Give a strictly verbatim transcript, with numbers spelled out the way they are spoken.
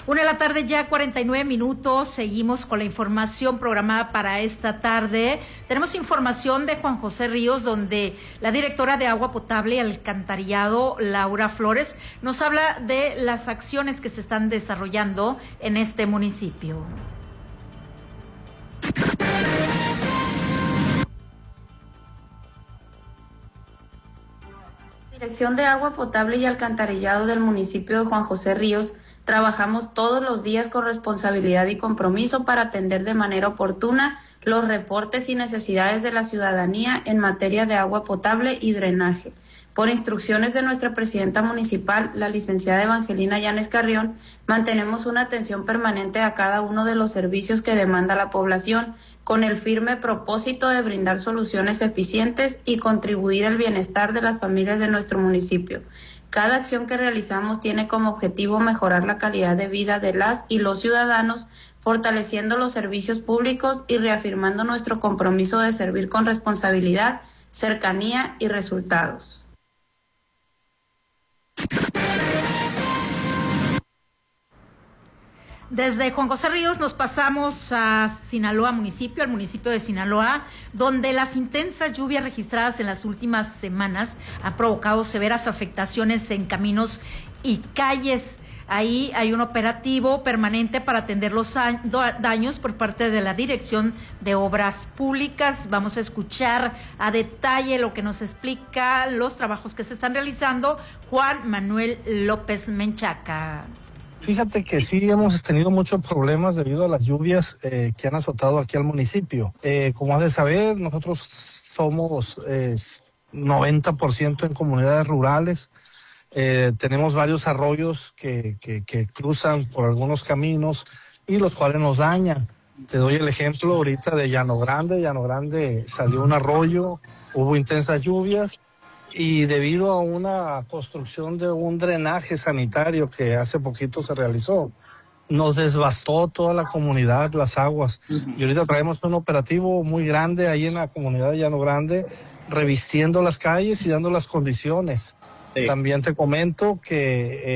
Una de la tarde ya, cuarenta y nueve minutos, seguimos con la información programada para esta tarde. Tenemos información de Juan José Ríos, donde la directora de Agua Potable y Alcantarillado, Laura Flores, nos habla de las acciones que se están desarrollando en este municipio. Dirección de Agua Potable y Alcantarillado del municipio de Juan José Ríos, trabajamos todos los días con responsabilidad y compromiso para atender de manera oportuna los reportes y necesidades de la ciudadanía en materia de agua potable y drenaje. Por instrucciones de nuestra presidenta municipal, la licenciada Evangelina Llanes Carrión, mantenemos una atención permanente a cada uno de los servicios que demanda la población, con el firme propósito de brindar soluciones eficientes y contribuir al bienestar de las familias de nuestro municipio. Cada acción que realizamos tiene como objetivo mejorar la calidad de vida de las y los ciudadanos, fortaleciendo los servicios públicos y reafirmando nuestro compromiso de servir con responsabilidad, cercanía y resultados. Desde Juan José Ríos nos pasamos a Sinaloa municipio, al municipio de Sinaloa, donde las intensas lluvias registradas en las últimas semanas han provocado severas afectaciones en caminos y calles. Ahí hay un operativo permanente para atender los daños por parte de la Dirección de Obras Públicas. Vamos a escuchar a detalle lo que nos explica los trabajos que se están realizando Juan Manuel López Menchaca. Fíjate que sí hemos tenido muchos problemas debido a las lluvias eh, que han azotado aquí al municipio. Eh, como has de saber, nosotros somos eh, noventa por ciento en comunidades rurales. Eh, tenemos varios arroyos que, que, que cruzan por algunos caminos y los cuales nos dañan. Te doy el ejemplo ahorita de Llano Grande. Llano Grande salió un arroyo, hubo intensas lluvias y debido a una construcción de un drenaje sanitario que hace poquito se realizó, nos devastó toda la comunidad, las aguas. Uh-huh. Y ahorita traemos un operativo muy grande ahí en la comunidad de Llano Grande, revistiendo las calles y dando las condiciones. Sí. También te comento que... Eh,